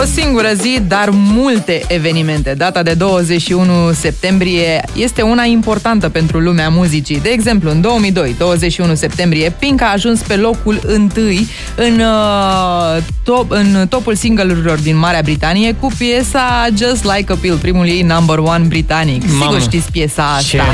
O singură zi, dar multe evenimente. Data de 21 septembrie este una importantă pentru lumea muzicii. De exemplu, în 2002, 21 septembrie, Pink a ajuns pe locul 1 în topul single-urilor din Marea Britanie cu piesa Just Like a Pill, primul ei number one britanic. Sigur știți piesa asta.